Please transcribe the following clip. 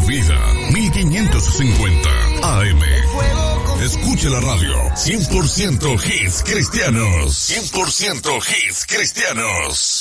vida, 1550 AM. Escuche la radio, 100% hits cristianos. 100% hits cristianos.